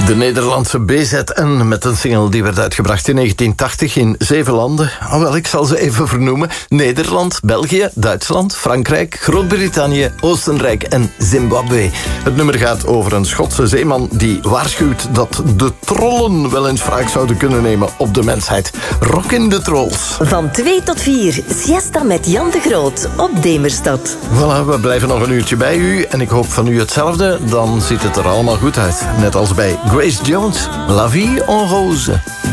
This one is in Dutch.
De Nederlandse BZN met een single die werd uitgebracht in 1980 in 7 landen. Wel, ik zal ze even vernoemen. Nederland, België, Duitsland, Frankrijk, Groot-Brittannië, Oostenrijk en Zimbabwe. Het nummer gaat over een Schotse zeeman die waarschuwt dat de trollen wel eens wraak zouden kunnen nemen op de mensheid. Rock in de Trolls. Van 2 tot 4, siesta met Jan de Groot op Demerstad. Voilà, we blijven nog een uurtje bij u en ik hoop van u hetzelfde. Dan ziet het er allemaal goed uit. Net als bij Grace Jones, La Vie en Rose.